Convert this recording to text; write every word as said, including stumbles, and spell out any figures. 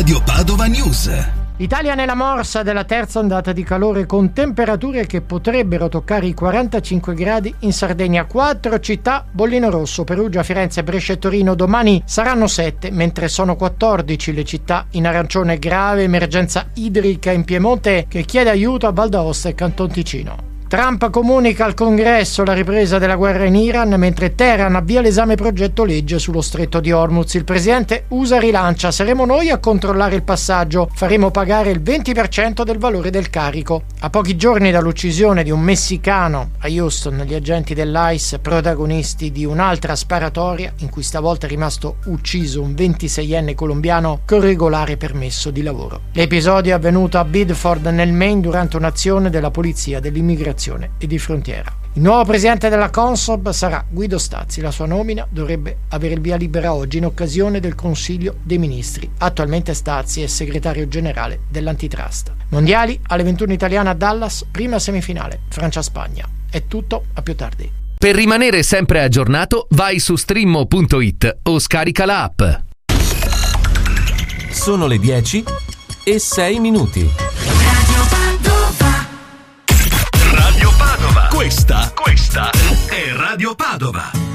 Radio Padova News. L'Italia nella morsa della terza ondata di calore con temperature che potrebbero toccare i quarantacinque gradi in Sardegna. Quattro città bollino rosso: Perugia, Firenze, Brescia e Torino. Domani saranno sette, mentre sono quattordici le città in arancione. Grave emergenza idrica in Piemonte che chiede aiuto a Val d'Aosta e Canton Ticino. Trump comunica al Congresso la ripresa della guerra in Iran, mentre Teheran avvia l'esame progetto legge sullo stretto di Hormuz. Il presidente U S A rilancia: saremo noi a controllare il passaggio, faremo pagare il venti per cento del valore del carico. A pochi giorni dall'uccisione di un messicano a Houston, gli agenti dell'I C E protagonisti di un'altra sparatoria in cui stavolta è rimasto ucciso un ventiseienne colombiano con regolare permesso di lavoro. L'episodio è avvenuto a Bedford nel Maine durante un'azione della polizia dell'immigrazione e di frontiera. Il nuovo presidente della Consob sarà Guido Stazzi. La sua nomina dovrebbe avere il via libera oggi in occasione del Consiglio dei Ministri. Attualmente Stazzi è segretario generale dell'Antitrust. Mondiali alle ventuno italiana a Dallas, prima semifinale Francia-Spagna. È tutto, a più tardi. Per rimanere sempre aggiornato vai su streamo punto it o scarica la app. Sono le dieci e sei minuti. Radio Padova. Questa, questa è Radio Padova.